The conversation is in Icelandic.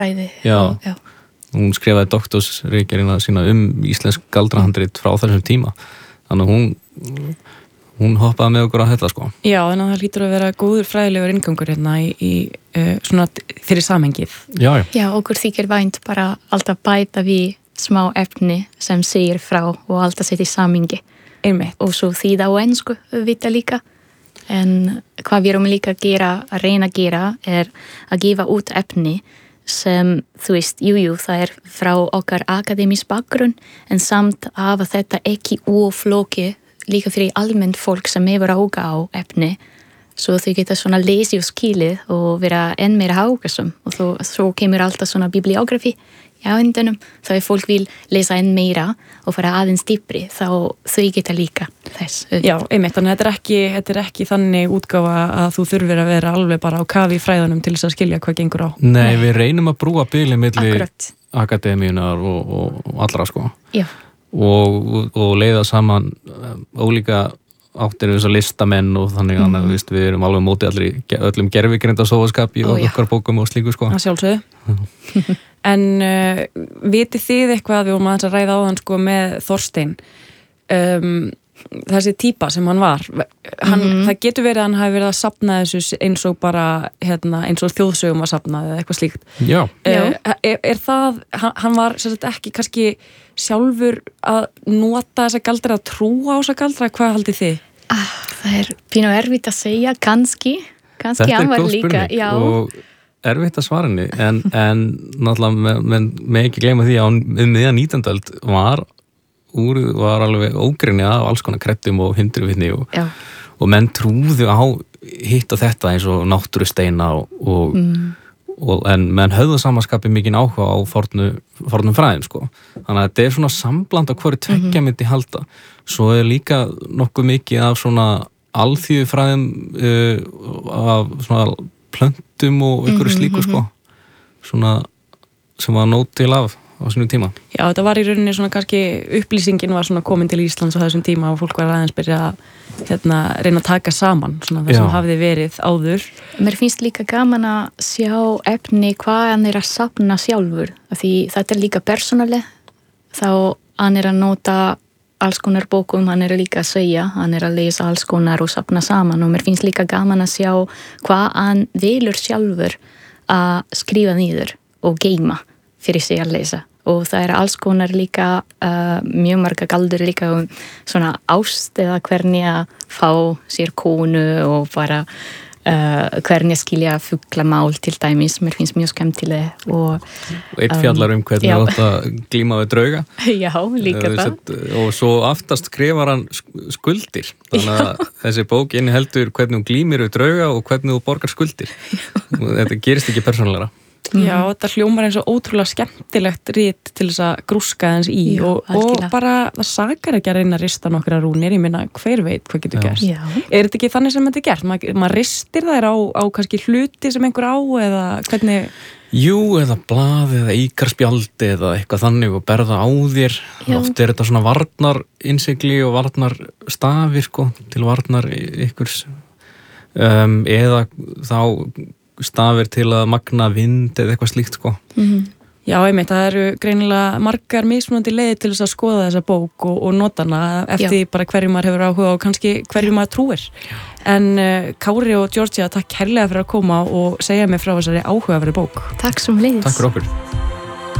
fræði. Já. Hún skrifaði doktorsritgerðina sína íslensk galdrahandrit frá þessum tíma. Þannig að hún hoppaði með okkur á þetta sko. Já, þannig að það hlýtur að vera góður fræðilegur inngangur hérna í svona fyrir samhengið. Já, okkur þykir vænt bara alltaf bæta við smá efni sem segir frá og alltaf setja í samhengi. Einmitt. Og svo þýða á ensku vita líka. En hvað við erum líka að reyna að gera að gefa út efni sem, þú veist, það frá okkar akademísk bakgrunn en samt hafa þetta ekki flókið líka fyrir almennt fólk sem hefur áhuga á efni svo þau geta svona lesið og skilið og vera enn meira áhugasum og svo kemur alltaf svona bibliografi á endanum, þá fólk vil lesa enn meira og fara aðeins dýpri þá þau geta líka þess. Já, einmitt, þannig að þetta er ekki þannig útgáfa að þú þurfir að vera alveg bara á kafi í fræðunum til þess að skilja hvað gengur á. Nei, við reynum að brúa bilið milli akademíunar og allra sko. Já. Og leiða saman ólíka áttir þess að listamenn og þannig að við erum alveg mótið öllum gervigrinda sófaskap í okkar bókum og slíku sko. Það sjálfsögðu. En vitið þið eitthvað við vorum aðeins að ræða á hann sko með Þorstein þessi típa sem hann var það getur verið að hann hafi verið að safna þessu eins og bara eins og þjóðsögum að safna eða eitthvað slíkt. Já. Er það hann var ekki kannski sjálfur að nota þessa galdra að trúa á þessa galdra, hvað haldið þið? Það pínu erfitt að segja, kannski hann var líka. Þetta er góð spurning og erfitt að svara henni en náttúrulega með ekki gleyma því að miðjan 19. öld var alveg ógrynni af alls konar kreddum og hindruvitni og menn trúðu á hitt og þetta eins og náttúrusteina en menn höfðu samanskapi mikinn áhuga á fornum fræðum sko. Þannig að þetta er svona sambland af hverju tveggja myndi halda. Svo er líka nokkuð mikið af svona alþýðu fræðum af svona plöntum og einhverju slíku sko. Svona sem var nóg til af á sínum tíma. Já, þetta var í rauninni svona kannski upplýsingin var svona komin til Íslands á þessum tíma og fólk var aðeins byrja að reyna að taka saman svona það sem hafði verið áður. Mér finnst líka gaman að sjá efni hvað hann að safna sjálfur því þetta líka persónuleg þá hann að nota alls konar bókum, hann líka að segja hann að lesa alls konar og safna saman og mér finnst líka gaman að sjá hvað hann velur sjálfur að skrifa niður og geyma fyrir sig að lesa og það alls konar líka mjög marga galdur líka svona ást eða hvernig að fá sér konu og bara hvernig að skilja fuglamál til dæmis, mér finnst mjög skemmtileg og eitt fjallar hvernig þú átt að glíma við drauga. Já, líka það. Og svo aftast skrifar hann skuldir, þannig að þessi bók inniheldur hvernig þú glímir við drauga og hvernig þú borgar skuldir. Þetta gerist ekki persónulegra. Já, þetta hljómar eins og ótrúlega skemmtilegt rit til þess að grúska þess í og bara það sakar ekki að reyna að rista nokkra rúnir, ég meina hver veit hvað getur gerst. Já. Er þetta ekki þannig sem þetta er gert? Maður ristir þær á kannski hluti sem einhver á eða hvernig? Jú, eða blað eða íkarspjaldi eða eitthvað þannig og berða á þér. Oft er þetta svona varnarinnsigli og varnarstafi sko, til varnar ykkurs eða þá stafir til að magna vind eða eitthvað slíkt sko. Já, einmitt, það eru greinilega margar mismunandi leiðir til þess að skoða þessa bók og nota hana eftir bara hverju maður hefur áhuga og kannski hverju maður trúir. En Kári og Georgia, takk kærlega fyrir að koma og segja mér frá þessari áhugaverðu bók. Takk sem leiðis. Takk fyrir okkur.